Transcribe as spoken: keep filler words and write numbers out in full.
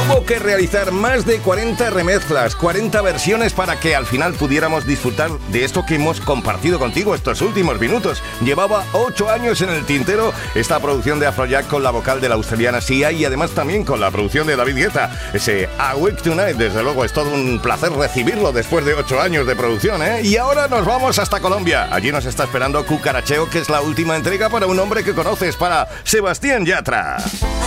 Hubo que realizar más de cuarenta remezclas, cuarenta versiones para que al final pudiéramos disfrutar de esto que hemos compartido contigo estos últimos minutos. Llevaba ocho años en el tintero esta producción de Afrojack con la vocal de la australiana Sia y además también con la producción de David Guetta. Ese Awake Tonight, desde luego, es todo un placer recibirlo después de ocho años de producción, ¿eh? Y ahora nos vamos hasta Colombia. Allí nos está esperando Cucaracheo, que es la última entrega para un hombre que conoces, para Sebastián Yatra.